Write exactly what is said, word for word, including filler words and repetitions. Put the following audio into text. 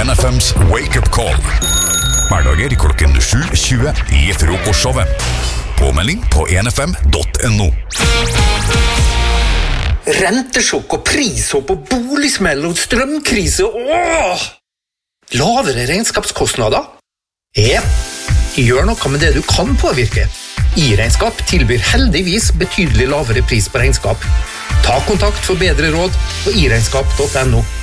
N F M's Wake Up Call. Hverdager klokken sju tjue i frokostshowet. Påmelding på en f m punktum n o. Rentesjokk og prishopp og boligsmell og strømkrise. Åh! Lavere regnskapskostnader? Ja, gjør noe med det du kan påvirke. I-regnskap tilbyr heldigvis betydelig lavere pris på regnskap. Ta kontakt for bedre råd på i regnskap punktum n o.